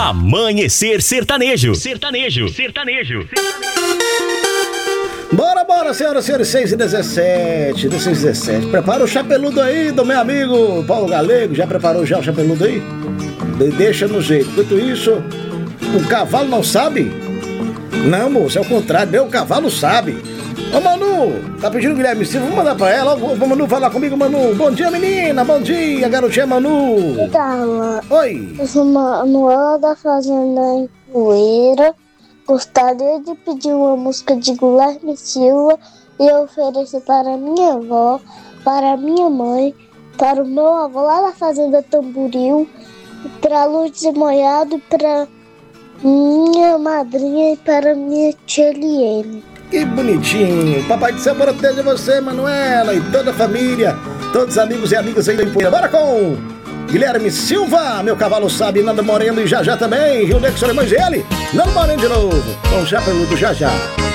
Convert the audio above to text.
Amanhecer Sertanejo. Bora, senhoras e senhores, 6h17. Prepara o chapeludo aí do meu amigo Paulo Galego. Já preparou já o chapeludo aí? Deixa no jeito. Enquanto isso, o cavalo não sabe? Não, moço, é o contrário. Meu cavalo sabe. Ô, Manu, tá pedindo o Guilherme Silva? Vou mandar pra ela. Ô, Manu, fala comigo, Manu. Bom dia, menina. Bom dia, garotinha Manu. Então, Oi. eu sou Manuela da Fazenda em Poeira. Gostaria de pedir uma música de Guilherme Silva e oferecer para minha avó, para minha mãe, para o meu avô lá da Fazenda Tamboril, para Lourdes Moiado e para minha madrinha e para minha tia Eliene. Que bonitinho. Papai do céu proteja você, Manuela, e toda a família, todos os amigos e amigas aí da Empoeira. Bora com Guilherme Silva, meu cavalo sabe, Nando Moreno e já também, Rio Negro, Solimões e ele, Nando Moreno de novo, com o chapeludo já.